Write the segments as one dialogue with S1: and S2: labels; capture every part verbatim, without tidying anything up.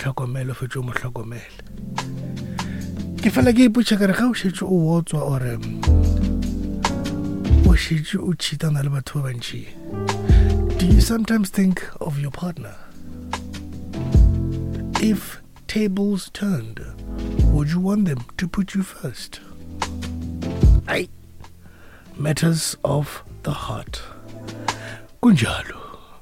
S1: motlhokomele o fetse o motlhokomele ke fela ke ipotsa ka re ga o shetse o wotswa ore o shetse o cheatana le batho ba bantši. Do you sometimes think of your partner? If tables turned, would you want them to put you first? Aye. Matters of the heart. Kunjalo.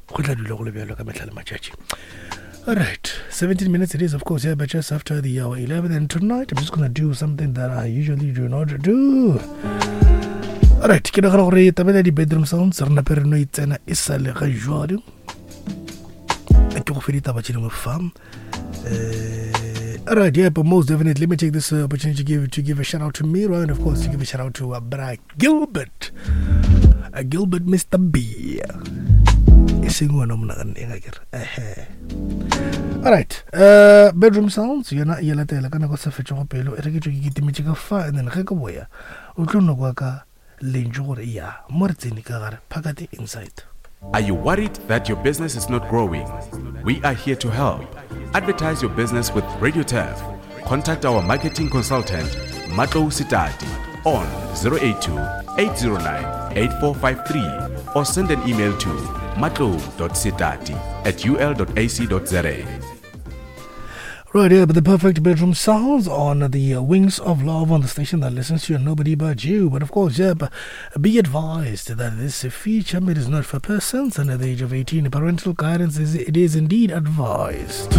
S1: Alright, seventeen minutes it is, of course, yeah, but just after the hour eleven. And tonight I'm just going to do something that I usually do not do. Alright, ke nagana gore tabela di bedroom sounds re na pere no itsena e sa le ga jwalo. Ke go fedita ba tshile mo fam. Uh, Alright, yeah, but most definitely, let me take this uh, opportunity to give to give a shout out to Miro, and of course to give a shout out to uh, Bra Gilbert, uh, Gilbert, Mister B. Alright, uh, bedroom sounds. You're not yellow tail. Kana go sa fetcho pelo. Ere ke ke timetse ka fa and then ge ka boya. O tlo no kwa ka lenjo gore ya mortseni ka gare phakati inside.
S2: Are you worried that your business is not growing? We are here to help. Advertise your business with Radio T E F. Contact our marketing consultant, Matlo Sitati, on zero eight two, eight zero nine, eight four five three or send an email to matlo dot sitati at u l dot a c dot z a.
S1: Right here, but the perfect bedroom sounds on the uh, Wings of Love on the station that listens to you, nobody but you. But of course, yeah, but be advised that this feature it is not for persons under the age of eighteen. Parental guidance is it is indeed advised.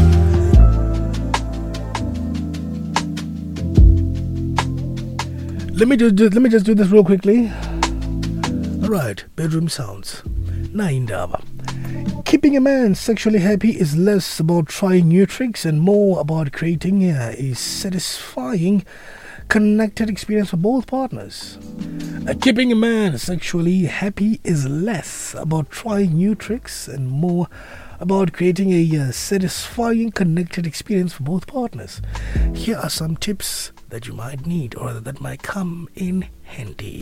S1: Let me just let me just do this real quickly. All right, bedroom sounds. Naindaba. Keeping a man sexually happy is less about trying new tricks and more about creating a, a satisfying, connected experience for both partners. Uh, keeping a man sexually happy is less about trying new tricks and more about creating a uh, satisfying, connected experience for both partners. Here are some tips that you might need or that might come in handy.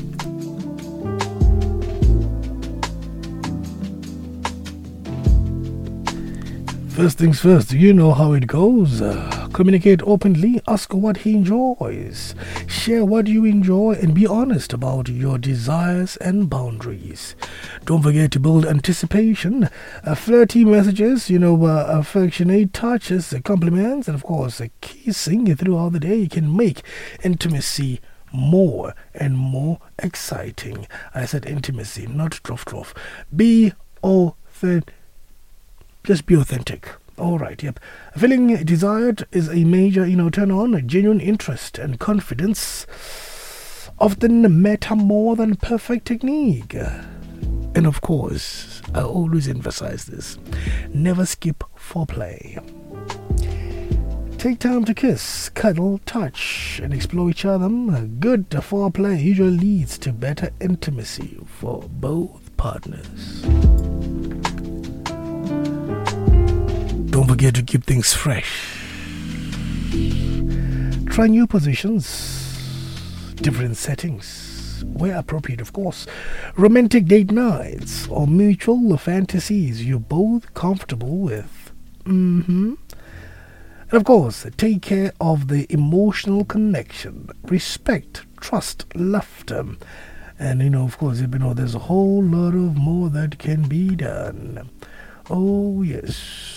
S1: First things first, you know how it goes. Uh, communicate openly, ask what he enjoys, share what you enjoy, and be honest about your desires and boundaries. Don't forget to build anticipation, uh, flirty messages, you know, uh, affectionate touches, uh, compliments, and of course, uh, kissing throughout the day can make intimacy more and more exciting. I said intimacy, not trough trough. Be authentic. Just be authentic. All right, yep. Feeling desired is a major, you know, turn on. Genuine interest and confidence often matter more than perfect technique. And of course, I always emphasize this. Never skip foreplay. Take time to kiss, cuddle, touch, and explore each other. Good foreplay usually leads to better intimacy for both partners. Don't forget to keep things fresh. Try new positions, different settings, where appropriate, of course. Romantic date nights or mutual fantasies you're both comfortable with. Mm-hmm. And of course, take care of the emotional connection, respect, trust, laughter. And, you know, of course, you know, there's a whole lot of more that can be done. Oh, yes.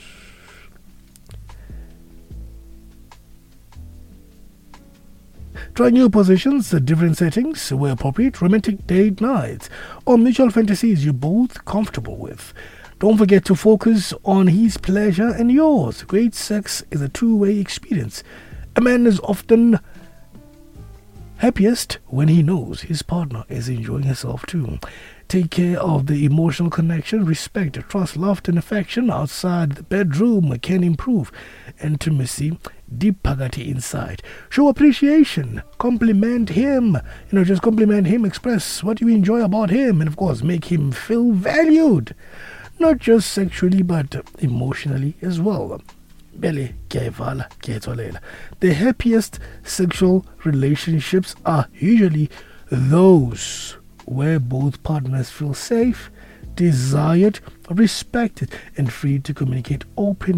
S1: Try new positions, different settings where appropriate, romantic date nights, or mutual fantasies you're both comfortable with. Don't forget to focus on his pleasure and yours. Great sex is a two-way experience. A man is often happiest when he knows his partner is enjoying herself too. Take care of the emotional connection, respect, trust, love, and affection outside the bedroom can improve intimacy, deep phakathi inside. Show appreciation, compliment him, you know, just compliment him, express what you enjoy about him, and of course, make him feel valued, not just sexually, but emotionally as well. The happiest sexual relationships are usually those where both partners feel safe, desired, respected, and free to communicate openly.